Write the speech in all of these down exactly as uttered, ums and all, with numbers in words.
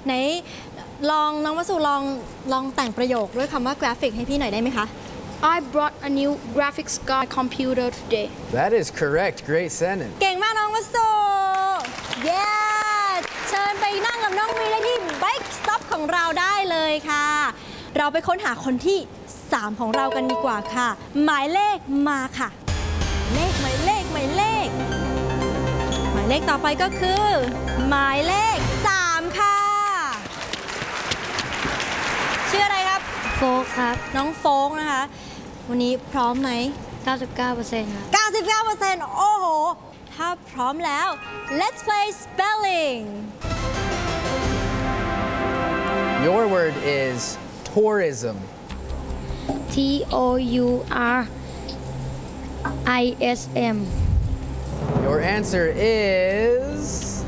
ไหนลองน้องวสุลองลองแต่งประโยคด้วยคำว่ากราฟิกให้พี่หน่อยได้ไหมคะ I brought a new graphics card computer today. That is correct. Great sentence. เก่งมากน้องวสุเย้เชิญไปนั่งกับน้องวีได้ที่ Bike Stop ของเราได้เลยค่ะ เราไปค้นหาคนที่สามของเรากันดีกว่าค่ะหมายเลขมาค่ะเลขหมายเลขหมายเลขหมายเลขต่อไปก็คือหมายเลขสามค่ะชื่ออะไรครับโฟกครับน้องโฟกนะคะวันนี้พร้อมไหมเก้าสิบเก้าเปอร์เซ็นต์ ครับเก้าสิบเก้าเปอร์เซ็นต์ โอ้โหถ้าพร้อมแล้ว let's play spelling Your word is tourism. T O U R I S M Your answer is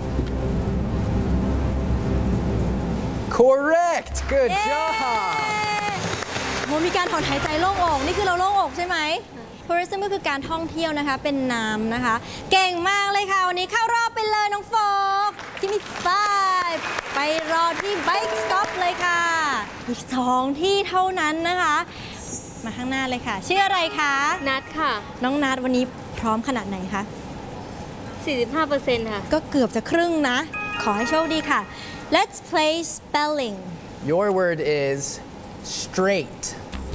correct. Good เย้ job. โหมีการถอนหายใจโล่งอกนี่คือเราโล่งอกใช่ไหม tourism ก็คือการท่องเที่ยวนะคะเป็นนามนะคะ เก่งมากเลยค่ะ วันนี้เข้ารอบไปเลยน้องโฟกที่มีfiveไปรอที่ Bike Stop เลยค่ะ อีกสองที่เท่านั้นนะคะ มาข้างหน้าเลยค่ะ ชื่ออะไรคะนัดค่ะน้องนัทวันนี้พร้อมขนาดไหนคะสี่สิบห้าเปอร์เซ็นต์ ค่ะก็เกือบจะครึ่งนะ ขอให้โชคดีค่ะ Let's play spelling Your word is straight.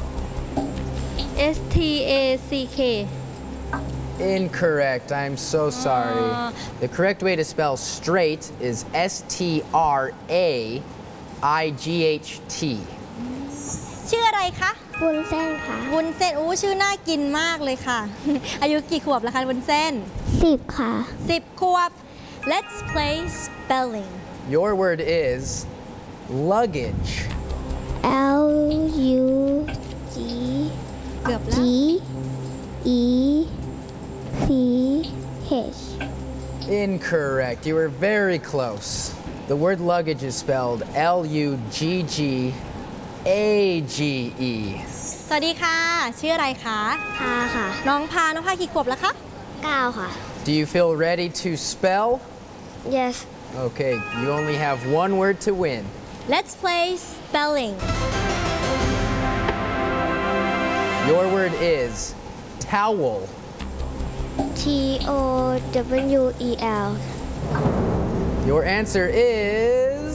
S T A C K Incorrect. I'm so sorry. Uh. The correct way to spell straight is S T R A I G H T. ชื่ออะไรคะวุ้นเส้นค่ะวุ้นเส้นอู้ชื่อน่ากินมากเลยค่ะ อายุกี่ขวบแล้วคะวุ้นเส้นสิบค่ะสิบขวบ Let's play spelling Your word is luggage. L U G เกือบแล้ว G E C H Incorrect. You were very close. The word luggage is spelled L U G G A G E. สวัสดีค่ะ ชื่ออะไรคะพาค่ะน้องพา น้องพากี่ขวบแล้วคะเก้าค่ะ Do you feel ready to spell? Yes Okay, you only have one word to win. Let's play spelling Your word is towel. T O W E L Your answer is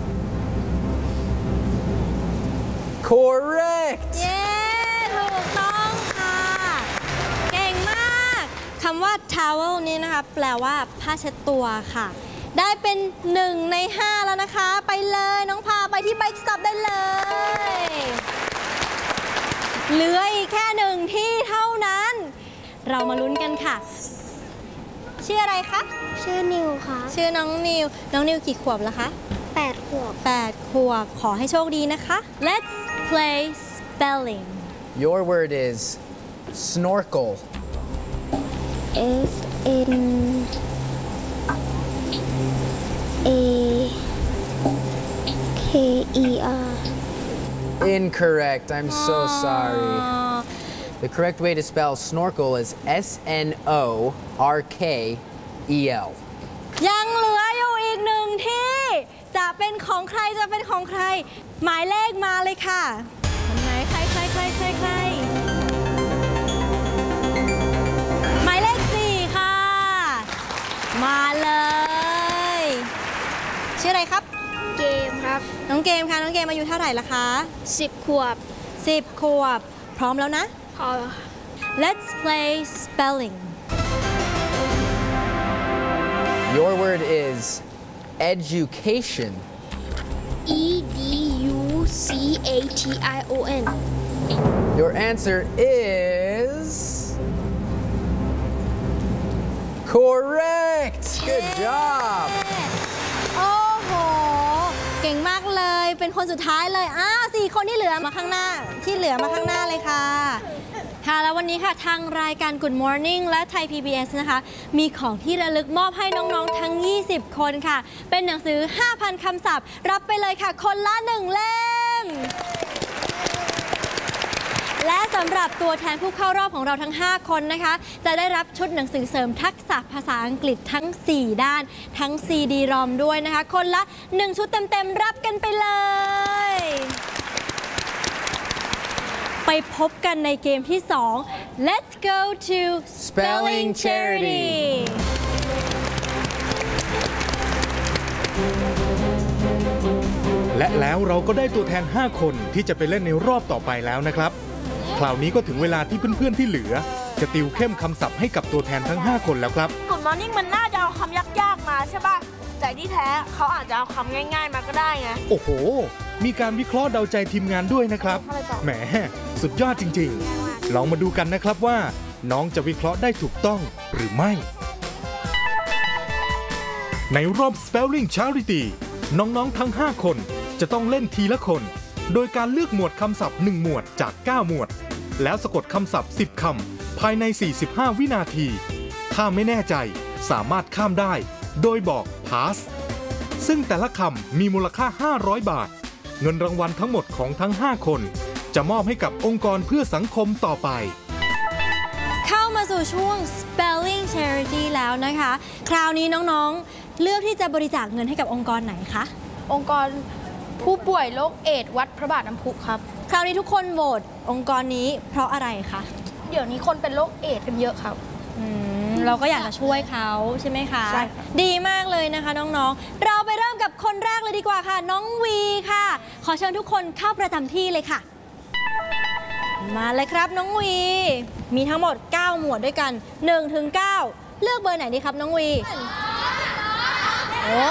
correct. เย้ถูกต้องค่ะ เก่งมากคำว่า towel นี้นะคะ แปลว่าผ้าเช็ดตัวค่ะ ได้เป็นหนึ่งในห้าแล้วนะคะ ไปเลยน้องพาไปที่ Bike Stop ได้เลย เหลืออีกแค่หนึ่งที่เท่านั้น เรามาลุ้นกันค่ะ ชื่ออะไรคะชื่อนิวค่ะชื่อน้องนิว น้องนิวกี่ขวบแล้วคะแปดขวบแปดขวบ ขอให้โชคดีนะคะ Let's play spelling Your word is snorkel. S N A K E R Incorrect. I'm so sorry. อ๋อ The correct way to spell snorkel is S N O R K E L. ยังเหลืออยู่อีกหนึ่งที่ จะเป็นของใครจะเป็นของใคร หมายเลขมาเลยค่ะคนไหนใครใครใครใครใครหมายเลขสี่ค่ะ มาเลย ชื่ออะไรครับเกมครับน้องเกมค่ะ น้องเกมอายุเท่าไหร่ละคะสิบขวบสิบขวบ พร้อมแล้วนะพอ Let's play spelling Your word is education. E D U C A T I O N Your answer is correct. Good job. โอ้โห เก่งมากเลย เป็นคนสุดท้ายเลย อ้าวสี่คนที่เหลือมาข้างหน้า ที่เหลือมาข้างหน้าเลยค่ะ ค่ะ แล้ววันนี้ค่ะทางรายการ Good Morning และไทย พี บี เอส นะคะ มีของที่ระลึกมอบให้น้องๆทั้ง ยี่สิบ คนค่ะ เป็นหนังสือ ห้าพัน คำศัพท์ รับไปเลยค่ะ คนละหนึ่งเล่มและสำหรับตัวแทนผู้เข้ารอบของเราทั้ง ห้า คนนะคะ จะได้รับชุดหนังสือเสริมทักษะภาษาอังกฤษทั้ง สี่ ด้าน ทั้ง ซี ดี รอม ด้วยนะคะ คนละ หนึ่ง ชุดเต็ม ๆ รับกันไปเลย ไปพบกันในเกมที่ สอง Let's go to Spelling Charity และแล้วเราก็ได้ตัวแทน ห้า คนที่จะไปเล่นในรอบต่อไปแล้วนะครับ คราวนี้ก็ถึงเวลาที่เพื่อนๆที่เหลือ จะติวเข้มคำศัพท์ให้กับตัวแทนทั้ง ห้า คนแล้วครับ Good morning มันน่าจะเอาคำยากๆมาใช่ป่ะ แต่ที่แท้เขาอาจจะเอาคำง่ายๆมาก็ได้ไงโอ้โห มีการวิเคราะห์เดาใจทีมงานด้วยนะครับ แหม สุดยอดจริงๆ ลองมาดูกันนะครับว่า น้องจะวิเคราะห์ได้ถูกต้องหรือไม่ ในรอบ Spelling Charity น้องๆทั้ง ห้า คนจะต้องเล่นทีละคน โดยการเลือกหมวดคำศัพท์ หนึ่ง หมวดจาก เก้า หมวด แล้วสะกดคำศัพท์ สิบ คำภายใน สี่สิบห้า วินาที ถ้าไม่แน่ใจสามารถข้ามได้ โดยบอก pass ซึ่งแต่ละคำมีมูลค่า ห้าร้อย บาท เงินรางวัลทั้งหมดของทั้ง ห้า คน จะมอบให้กับองค์กรเพื่อสังคมต่อไปเข้ามาสู่ช่วง Spelling Charity แล้วนะคะ คราวนี้น้องๆ เลือกที่จะบริจาคเงินให้กับองค์กรไหนคะองค์กรผู้ป่วยโรคเอดส์วัดพระบาทน้ำพุครับคราวนี้ทุกคนโหวตองค์กรนี้เพราะอะไรคะเดี๋ยวนี้คนเป็นโรคเอดส์กันเยอะครับอืมเราก็อยากจะช่วยเขาใช่ไหมคะใช่ค่ะดีมากเลยนะคะน้องๆ เราไปเริ่มกับคนแรกเลยดีกว่าค่ะ น้องวีค่ะ ขอเชิญทุกคนเข้าประจำที่เลยค่ะ มาเลยครับน้องวี มีทั้งหมด เก้า หมวดด้วยกัน หนึ่งถึงเก้า เลือกเบอร์ไหนดีครับน้องวี โอ้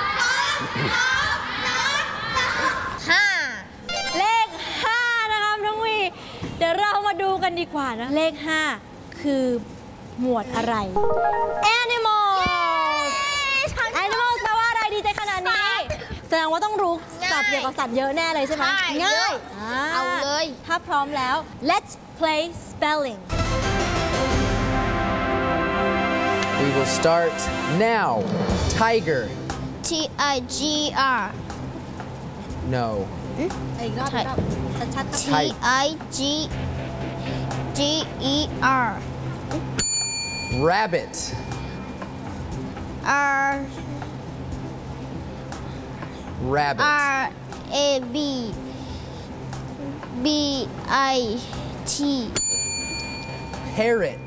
ห้าเลข ห้า นะครับน้องวี เดี๋ยวเรามาดูกันดีกว่านะ เลข ห้า คือหมวดอะไร Animals Animals แปลว่าอะไรดีใจขนาดนี้ แสดงว่าต้องรู้ศัพท์เกี่ยวกับสัตว์เยอะแน่เลยใช่ไหมใช่ง่าเยยอะ เอาเลยถ้าพร้อมแล้ว let's play spelling We will start now. Tiger. T I G R No. อีกรอบใช่อีกรอบชัดๆ T ครับ I G G E R Rabbit. R Rabbit. R A B B I T Parrot.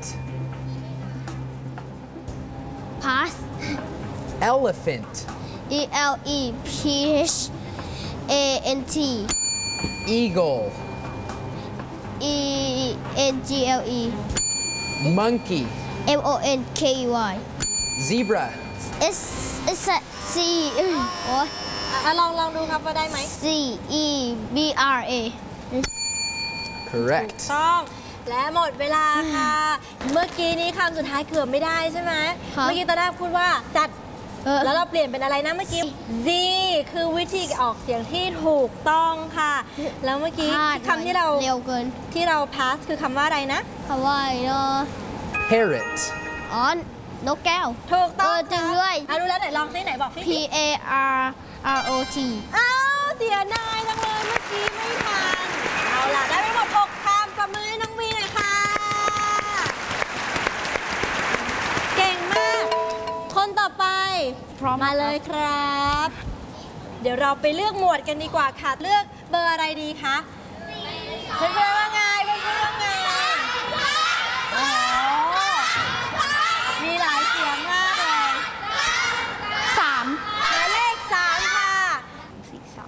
Pass Elephant. E L E P H A N T Eagle. E N G L E Monkey. M O N K E Y Zebra. S S C เอ้ยโอ้ยอ่ะลองลองดูครับว่าได้ไหม C E B R A Correct. ต้องและหมดเวลาค่ะ เมื่อกี้นี้คำสุดท้ายเกือบไม่ได้ใช่ไหมค่ะเมื่อกี้ตอนแรกพูดว่าจัดเออแล้วเราเปลี่ยนเป็นอะไรนะเมื่อกี้ Z คือวิธีออกเสียงที่ถูกต้องค่ะ แล้วเมื่อกี้พลาดคำที่เราเร็วเกินที่เรา pass คือคำว่าอะไรนะคำว่าอะไรเนาะ Parrot. อ๋อนกแก้วถูกต้องเออจริงด้วยอ่ะรู้แล้วไหนลองซิไหนบอกซิ P A R R O T อ้าวเสียดายจังเลยเมื่อกี้ไม่ทัน เอาล่ะ ได้ไปหมดหกคำประมือให้น้องวีหน่อยค่ะ เก่งมาก คนต่อไปพร้อมมาเลยครับ เดี๋ยวเราไปเลือกหมวดกันดีกว่าค่ะ เลือกเบอร์อะไรดีคะเพื่อนๆว่าไงเพื่อนๆว่าไงโอ้โหมีหลายเสียงมากเลยสามหมายเลขสามค่ะสี่สาม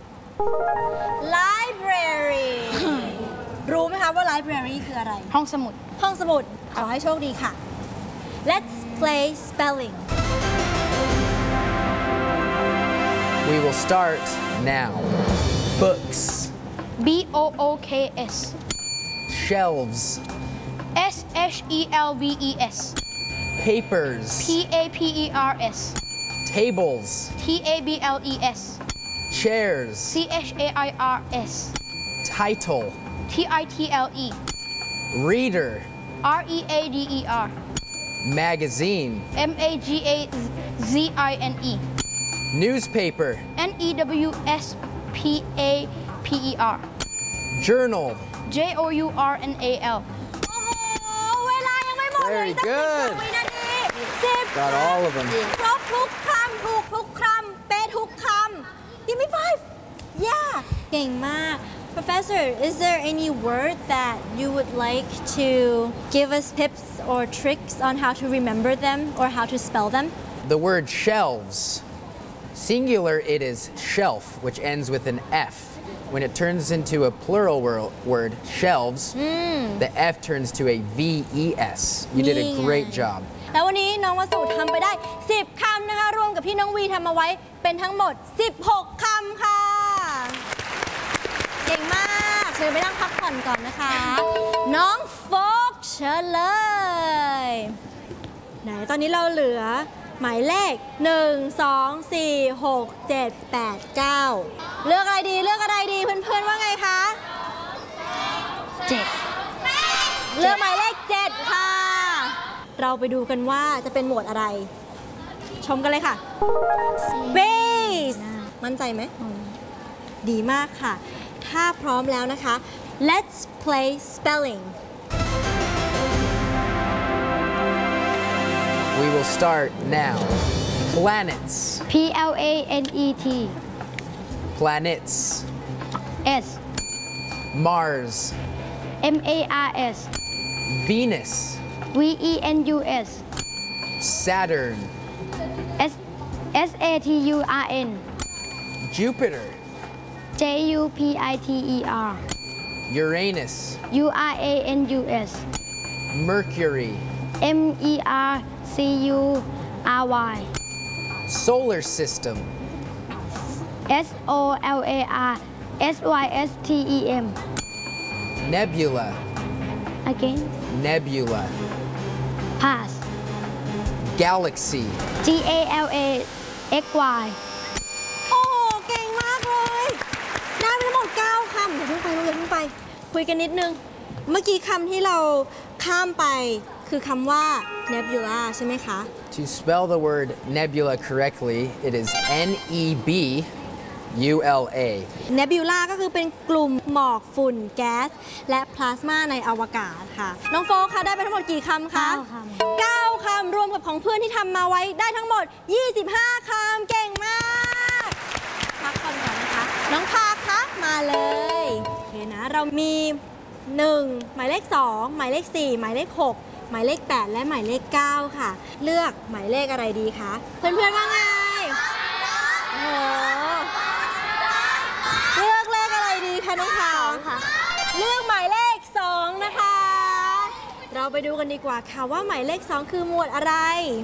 library รู้ไหมคะว่า library คืออะไรห้องสมุดห้องสมุด ขอให้โชคดีค่ะ let's play spelling We will start now. Books. B O O K S Shelves. S H E L V E S Papers. P A P E R S Tables. T A B L E S Chairs. C H A I R S Title. T I T L E Reader. R E A D E R Magazine. M A G A Z I N E Newspaper. N E W S P A P E R Journal. J O U R N A L โอ้โห เวลายังไม่หมดเลย Very ตั้งสิบ good วินาทีสิบ Got all of them. ครบทุกคำถูกทุกคำเป๊ะทุกคำ Give me five yeah เก่งมาก Professor is there any word that you would like to give us tips or tricks on how to remember them or how to spell them The word shelves. Singular, it is shelf, which ends with an F. When it turns into a plural wor- word, shelves, the F turns to a V E S. You did a นี่ไง great job. แล้ววันนี้น้องวสุทำไปได้สิบคำนะคะ รวมกับที่น้องวีทำมาไว้เป็นทั้งหมดสิบหกคำค่ะ เก่งมากเชิญไปนั่งพักผ่อนก่อนนะคะ น้องโฟกเชิญเลย ไหนตอนนี้เราเหลือหมายเลข หนึ่ง สอง สี่ หก เจ็ด แปด เก้า เลือกอะไรดีเลือกอะไรดีเพื่อนๆว่าไงคะเจ็ดเลือกหมายเลขเจ็ดค่ะ เราไปดูกันว่าจะเป็นหมวดอะไร ชมกันเลยค่ะ Space มั่นใจไหม ดีมากค่ะ ถ้าพร้อมแล้วนะคะ Let's play spelling We will start now. Planets. P L A N E T Planets. S Mars. M A R S Venus. V E N U S Saturn. S S A T U R N Jupiter. J U P I T E R Uranus. U R A N U S Mercury. M E R C U R Y Solar system. S O L A R S Y S T E M Nebula. Again Nebula. Pass Galaxy. G A L A X Y โอ้โหเก่งมากเลย ได้ไปทั้งหมดเก้าคำอย่าเพิ่งไปลูกอย่าเพิ่งไป คุยกันนิดนึง เมื่อกี้คำที่เราข้ามไปคือคำว่า nebula ใช่ไหมคะ To spell the word nebula correctly, it is N E B U L A. nebula ก็คือเป็นกลุ่มหมอกฝุ่นแก๊ส และพลาสมาในอวกาศค่ะ น้องโฟค่ะได้ไปทั้งหมดกี่คำคะเก้าคำเก้าคำรวมกับของเพื่อนที่ทำมาไว้ได้ทั้งหมด ยี่สิบห้า คำเก่งมากพักก่อนก่อนนะคะ น้องพาคะมาเลยโอเคนะ เรามี หนึ่ง หมายเลข สอง หมายเลข สี่ หมายเลข หก หมายเลข แปด และหมายเลข เก้า ค่ะ เลือกหมายเลขอะไรดีคะ เพื่อนๆว่าไงโอ้โหเลือกเลขอะไรดีคะน้องพาค่ะ เลือกหมายเลข สอง นะคะ เราไปดูกันดีกว่าค่ะว่าหมายเลข สอง คือหมวดอะไร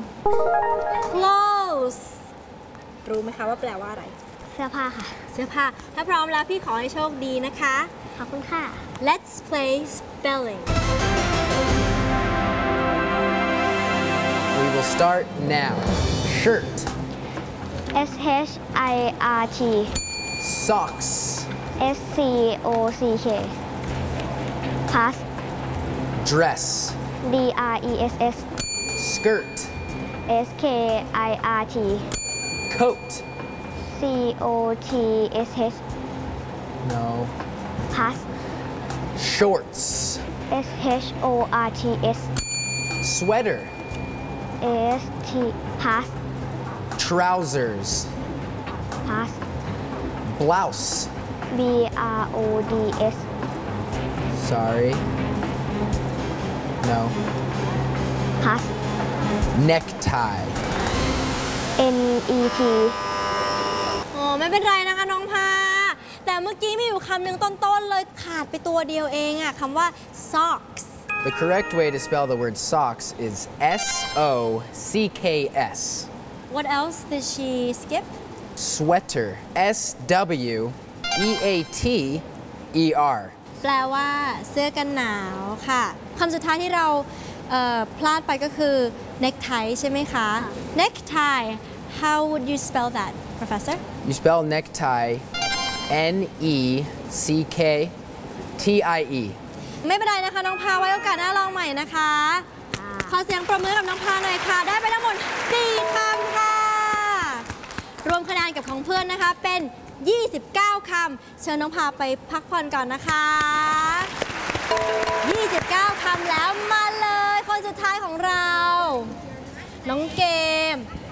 clothes รู้ไหมคะว่าแปลว่าอะไรเสื้อผ้าค่ะเสื้อผ้า ถ้าพร้อมแล้วพี่ขอให้โชคดีนะคะขอบคุณค่ะ Let's play spelling We will start now. Shirt. S H I R T Socks. S C O C K Pass Dress. D R E S S Skirt. S K I R T Coat. C O T S H No. Pass Shorts. S H O R T S Sweater. S T Pass Trousers. Pass Blouse. B R O D S Sorry. No. Pass Necktie. N E T อ๋อไม่เป็นไรนะคะน้องพา แต่เมื่อกี้มีอยู่คำหนึ่งต้นๆเลยขาดไปตัวเดียวเองอะคำว่า socks The correct way to spell the word socks is S O C K S. What else did she skip Sweater. S W E A T E R. แปลว่าเสื้อกันหนาวค่ะคำสุดท้ายที่เราเอ่อพลาดไปก็คือ necktie ใช่ไหมคะ necktie how would you spell that professor You spell necktie N E C K T I E. ไม่เป็นไรนะคะน้องพาไว้โอกาสหน้าลองใหม่นะคะ ขอเสียงปรบมือกับน้องพาหน่อยค่ะ ได้ไปทั้งหมด สี่ คำค่ะ รวมคะแนนกับของเพื่อนนะคะเป็น ยี่สิบเก้า คำ เชิญน้องพาไปพักผ่อนก่อนนะคะยี่สิบเก้า คำแล้วมาเลย คนสุดท้ายของเรา น้องเกม